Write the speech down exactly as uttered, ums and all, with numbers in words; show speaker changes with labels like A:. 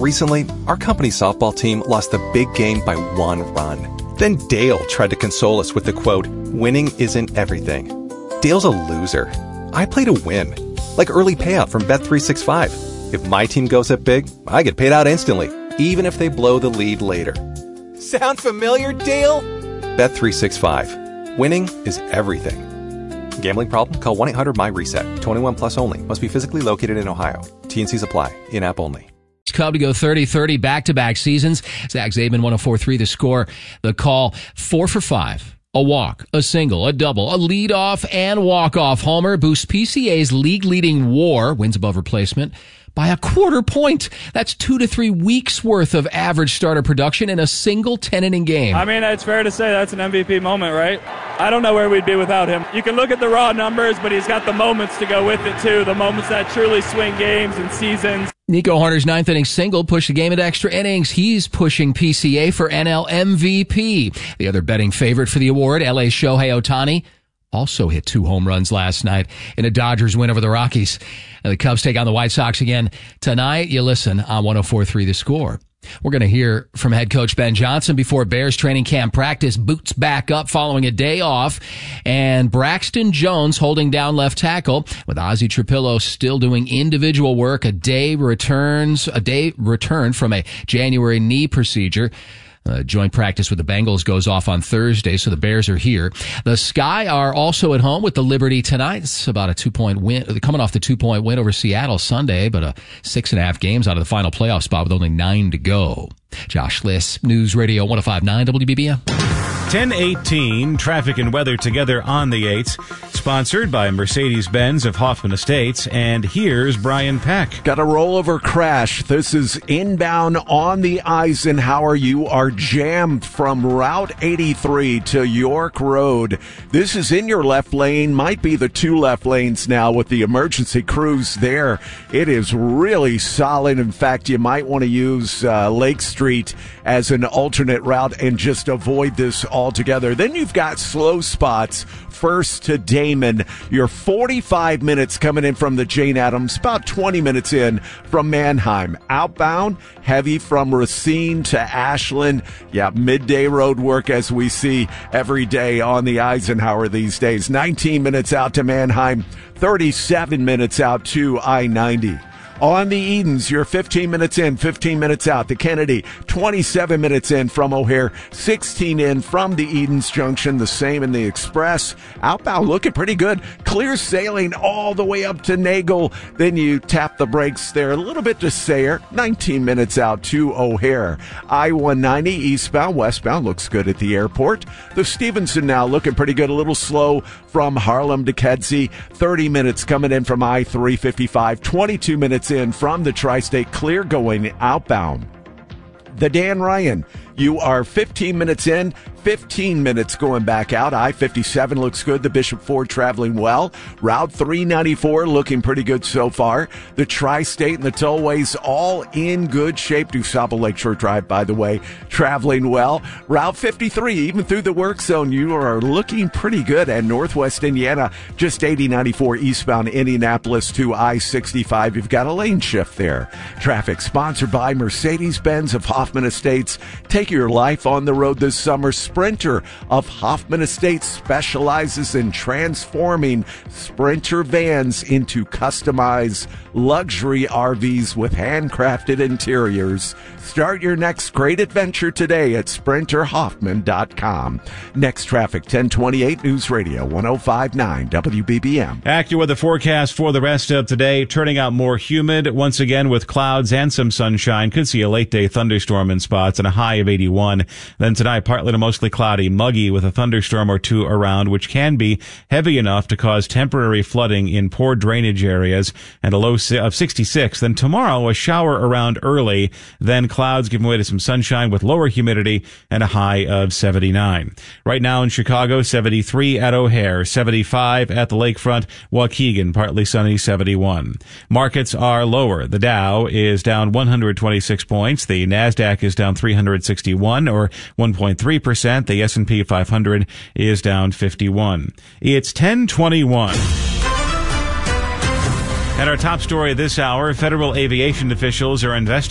A: Recently, our company's softball team lost a big game by one run. Then Dale tried to console us with the quote, "Winning isn't everything." Dale's a loser. I play to win. Like early payout from Bet three sixty-five. If my team goes up big, I get paid out instantly, even if they blow the lead later. Sound familiar, Dale? Bet three sixty-five. Winning is everything. Gambling problem? Call one eight hundred M Y reset. twenty-one plus only. Must be physically located in Ohio. T and C's apply. In-app only.
B: Cub to go thirty thirty back-to-back seasons. Zach Zabin, one oh four point three The Score. The call, four for five. A walk, a single, a double, a leadoff, and walk-off homer boosts P C A's league-leading WAR, wins above replacement, by a quarter point. That's two to three weeks worth of average starter production in a single ten-inning game.
C: I mean, it's fair to say that's an M V P moment, right? I don't know where we'd be without him. You can look at the raw numbers, but he's got the moments to go with it, too. The moments that truly swing games and seasons.
B: Nico Harner's ninth inning single pushed the game into extra innings. He's pushing P C A for N L M V P. The other betting favorite for the award, L A's Shohei Ohtani, also hit two home runs last night in a Dodgers win over the Rockies. And the Cubs take on the White Sox again tonight. You listen on one oh four point three The Score. We're going to hear from head coach Ben Johnson before Bears training camp practice boots back up following a day off. And Braxton Jones holding down left tackle with Ozzie Trapillo still doing individual work. A day returns, a day return from a January knee procedure. Uh, joint practice with the Bengals goes off on Thursday, so the Bears are here. The Sky are also at home with the Liberty tonight. It's about a two-point win, coming off the two-point win over Seattle Sunday, but a six and a half games out of the final playoff spot with only nine to go. Josh Liss, News Radio one oh five point nine W B B M.
D: ten eighteen, traffic and weather together on the eights. Sponsored by Mercedes-Benz of Hoffman Estates. And here's Brian Peck.
E: Got a rollover crash. This is inbound on the Eisenhower. You are jammed from Route eighty-three to York Road. This is in your left lane. Might be the two left lanes now with the emergency crews there. It is really solid. In fact, you might want to use uh, Lake Street as an alternate route and just avoid this altogether. Then you've got slow spots. First to Damon. You're forty-five minutes coming in from the Jane Addams, about twenty minutes in from Manheim. Outbound, heavy from Racine to Ashland. Yeah, midday road work as we see every day on the Eisenhower these days. nineteen minutes out to Manheim, thirty-seven minutes out to I ninety. On the Edens, you're fifteen minutes in, fifteen minutes out. The Kennedy, twenty-seven minutes in from O'Hare, sixteen in from the Edens Junction, the same in the Express. Outbound looking pretty good. Clear sailing all the way up to Nagel. Then you tap the brakes there a little bit to Sayre, nineteen minutes out to O'Hare. I one ninety eastbound, westbound looks good at the airport. The Stevenson now looking pretty good, a little slow from Harlem to Kedzie. thirty minutes coming in from I three fifty-five, twenty-two minutes in from the Tri-State clear going outbound. The Dan Ryan, you are fifteen minutes in, fifteen minutes going back out. I fifty-seven looks good. The Bishop Ford traveling well. Route three ninety-four looking pretty good so far. The Tri-State and the tollways all in good shape. DuSable Lakeshore Drive, by the way, traveling well. Route fifty-three, even through the work zone, you are looking pretty good. And Northwest Indiana, just eighty ninety-four eastbound Indianapolis to I sixty-five. You've got a lane shift there. Traffic sponsored by Mercedes-Benz of Hoffman Estates. Take your life on the road this summer. Sprinter of Hoffman Estates specializes in transforming Sprinter vans into customized luxury R Vs with handcrafted interiors. Start your next great adventure today at sprinter hoffman dot com. Next traffic, ten twenty-eight News Radio one oh five point nine W B B M.
D: AccuWeather forecast for the rest of today, turning out more humid once again with clouds and some sunshine. Could see a late day thunderstorm in spots and a high of eighty-one. Then tonight, partly to mostly cloudy, muggy with a thunderstorm or two around, which can be heavy enough to cause temporary flooding in poor drainage areas, and a low of sixty-six. Then tomorrow, a shower around early, then clouds giving way to some sunshine with lower humidity and a high of seventy-nine. Right now in Chicago, seventy-three at O'Hare, seventy-five at the lakefront, Waukegan, partly sunny, seventy-one. Markets are lower. The Dow is down one hundred twenty-six points. The NASDAQ is down three hundred sixty-one, or one point three percent. The S and P five hundred is down fifty-one. It's ten twenty-one. And our top story this hour, federal aviation officials are investigating